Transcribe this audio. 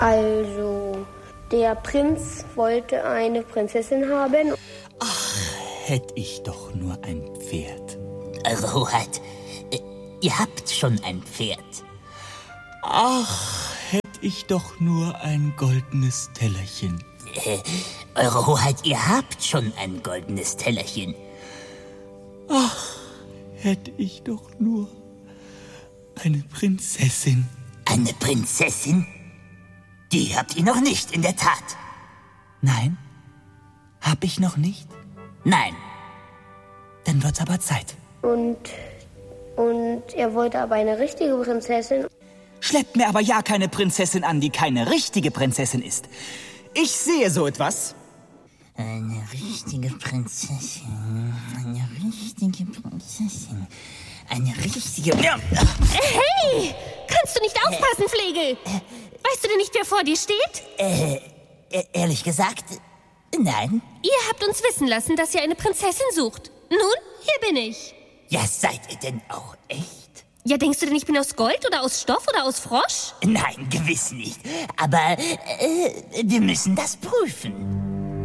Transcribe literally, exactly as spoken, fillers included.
Also, der Prinz wollte eine Prinzessin haben. Ach, hätte ich doch nur ein Pferd. Eure Hoheit, äh, ihr habt schon ein Pferd. Ach, hätte ich doch nur ein goldenes Tellerchen. Äh, Eure Hoheit, ihr habt schon ein goldenes Tellerchen. Ach, hätte ich doch nur eine Prinzessin. Eine Prinzessin? Die habt ihr noch nicht, in der Tat. Nein? Hab ich noch nicht? Nein. Dann wird's aber Zeit. Und, und er wollte aber eine richtige Prinzessin. Schleppt mir aber ja keine Prinzessin an, die keine richtige Prinzessin ist. Ich sehe so etwas. Eine richtige Prinzessin. Eine richtige Prinzessin. Eine richtige... Hey! Kannst du nicht aufpassen, Flegel? Weißt du denn nicht, wer vor dir steht? Äh, äh, ehrlich gesagt, nein. Ihr habt uns wissen lassen, dass ihr eine Prinzessin sucht. Nun, hier bin ich. Ja, seid ihr denn auch echt? Ja, denkst du denn, ich bin aus Gold oder aus Stoff oder aus Frosch? Nein, gewiss nicht. Aber äh, wir müssen das prüfen.